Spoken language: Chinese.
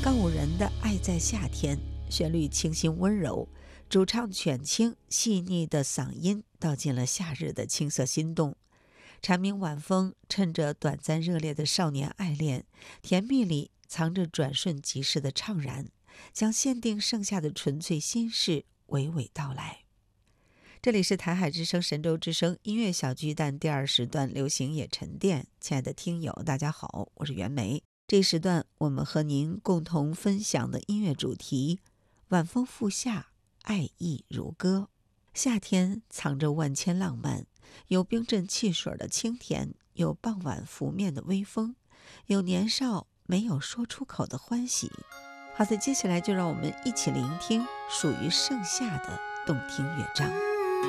告五人的《爱在夏天》，旋律清新温柔，主唱犬青细腻的嗓音道尽了夏日的青涩心动。蝉鸣晚风趁着短暂热烈的少年爱恋，甜蜜里藏着转瞬即逝的怅然，将限定剩下的纯粹心事娓娓道来。这里是台海之声神州之声音乐小巨蛋第2时段流行也沉淀。亲爱的听友大家好，我是袁枚。这一时段我们和您共同分享的音乐主题，晚风赴夏，爱意如歌。夏天藏着万千浪漫，有冰镇汽水的清甜，有傍晚拂面的微风，有年少没有说出口的欢喜。好的，接下来就让我们一起聆听属于盛夏的动听乐章。